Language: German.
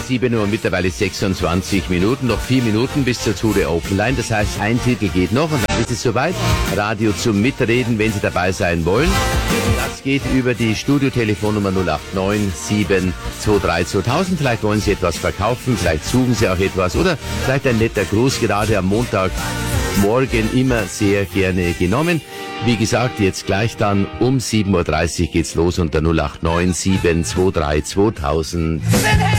7 Uhr mittlerweile 26 Minuten. Noch 4 Minuten bis zur Tour Open Line. Das heißt, ein Titel geht noch und dann ist es soweit. Radio zum Mitreden, wenn Sie dabei sein wollen. Das geht über die Studiotelefonnummer 089 723 2000. Vielleicht wollen Sie etwas verkaufen, vielleicht suchen Sie auch etwas oder vielleicht ein netter Gruß, gerade am Montagmorgen immer sehr gerne genommen. Wie gesagt, jetzt gleich dann um 7.30 Uhr geht's los unter 089 723 2000.